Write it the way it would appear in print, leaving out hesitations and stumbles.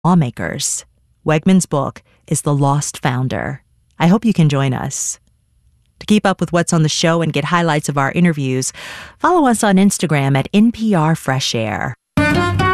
lawmakers. Wegman's book is The Lost Founder. I hope you can join us. To keep up with what's on the show and get highlights of our interviews, follow us on Instagram at NPR Fresh Air.